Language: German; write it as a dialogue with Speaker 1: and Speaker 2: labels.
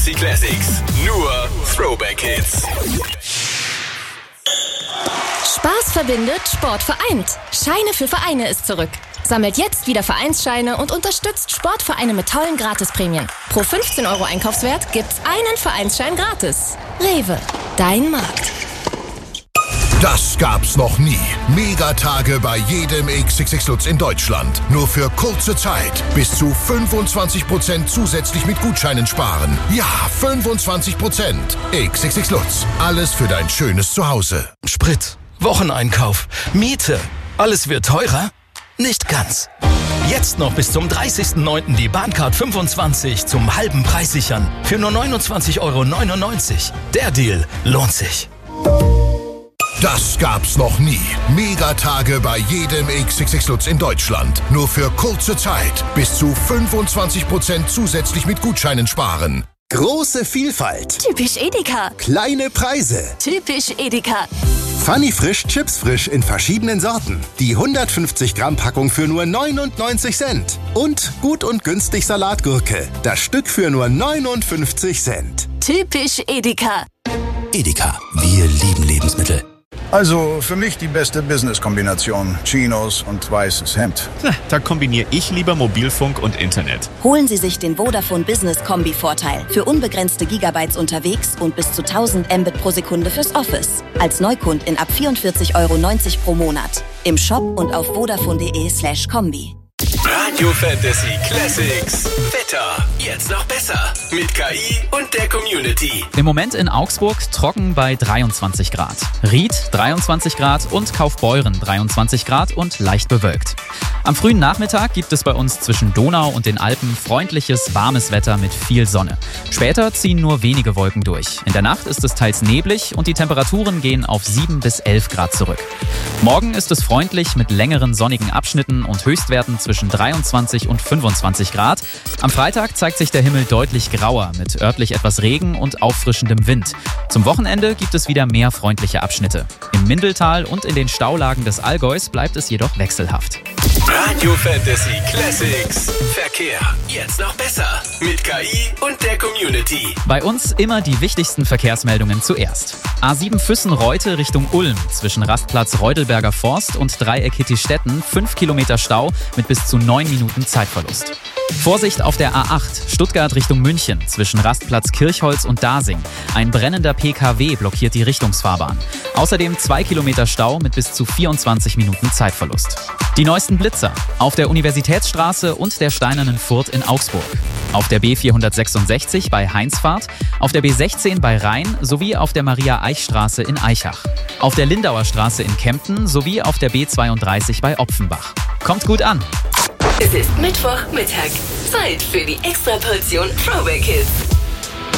Speaker 1: Fantasy Classics. Nur Throwback Hits.
Speaker 2: Spaß verbindet, Sport vereint. Scheine für Vereine ist zurück. Sammelt jetzt wieder Vereinsscheine und unterstützt Sportvereine mit tollen Gratisprämien. Pro 15 € Einkaufswert gibt's einen Vereinsschein gratis. Rewe, dein Markt.
Speaker 3: Das gab's noch nie. Megatage bei jedem XXX Lutz in Deutschland. Nur für kurze Zeit. Bis zu 25% zusätzlich mit Gutscheinen sparen. Ja, 25%. XXX Lutz. Alles für dein schönes Zuhause.
Speaker 4: Sprit, Wocheneinkauf, Miete. Alles wird teurer? Nicht ganz. Jetzt noch bis zum 30.09. die Bahncard 25 zum halben Preis sichern. Für nur 29,99 €. Der Deal lohnt sich.
Speaker 3: Das gab's noch nie. Megatage bei jedem XXX Lutz in Deutschland. Nur für kurze Zeit. Bis zu 25% zusätzlich mit Gutscheinen sparen.
Speaker 5: Große Vielfalt.
Speaker 2: Typisch Edeka.
Speaker 5: Kleine Preise.
Speaker 2: Typisch Edeka.
Speaker 5: Funny Frisch, Chips frisch in verschiedenen Sorten. Die 150 Gramm Packung für nur 99 Cent. Und gut und günstig Salatgurke. Das Stück für nur 59 Cent.
Speaker 2: Typisch Edeka.
Speaker 6: Edeka, wir lieben Lebensmittel.
Speaker 7: Also für mich die beste Business-Kombination. Chinos und weißes Hemd.
Speaker 8: Da kombiniere ich lieber Mobilfunk und Internet.
Speaker 9: Holen Sie sich den Vodafone Business Kombi-Vorteil. Für unbegrenzte Gigabytes unterwegs und bis zu 1000 Mbit pro Sekunde fürs Office. Als Neukundin ab 44,90 € pro Monat. Im Shop und auf vodafone.de/kombi.
Speaker 1: Radio Fantasy Classics. Wetter. Jetzt noch besser. Mit KI und der Community.
Speaker 10: Im Moment in Augsburg trocken bei 23 Grad. Ried 23 Grad und Kaufbeuren 23 Grad und leicht bewölkt. Am frühen Nachmittag gibt es bei uns zwischen Donau und den Alpen freundliches, warmes Wetter mit viel Sonne. Später ziehen nur wenige Wolken durch. In der Nacht ist es teils neblig und die Temperaturen gehen auf 7 bis 11 Grad zurück. Morgen ist es freundlich mit längeren sonnigen Abschnitten und Höchstwerten zwischen 23 und 25 Grad. Am Freitag zeigt sich der Himmel deutlich grauer mit örtlich etwas Regen und auffrischendem Wind. Zum Wochenende gibt es wieder mehr freundliche Abschnitte. Im Mindeltal und in den Staulagen des Allgäus bleibt es jedoch wechselhaft.
Speaker 1: Radio Fantasy Classics. Verkehr. Jetzt noch besser. Mit KI und der Community.
Speaker 10: Bei uns immer die wichtigsten Verkehrsmeldungen zuerst. A7 Füssen-Reute Richtung Ulm zwischen Rastplatz Reudelberger Forst und Dreieck Hittistetten 5 Kilometer Stau mit bis zu 9 Minuten Zeitverlust. Vorsicht auf der A8 Stuttgart Richtung München zwischen Rastplatz Kirchholz und Dasing. Ein brennender PKW blockiert die Richtungsfahrbahn. Außerdem 2 Kilometer Stau mit bis zu 24 Minuten Zeitverlust. Die neuesten Blitzer auf der Universitätsstraße und der Steinernen Furt in Augsburg. Auf der B466 bei Heinzfahrt, auf der B16 bei Rhein sowie auf der Maria-Eich-Straße in Eichach. Auf der Lindauer Straße in Kempten sowie auf der B32 bei Opfenbach. Kommt gut an!
Speaker 2: Es ist Mittwochmittag. Zeit für die Extraportion Throwback Hits.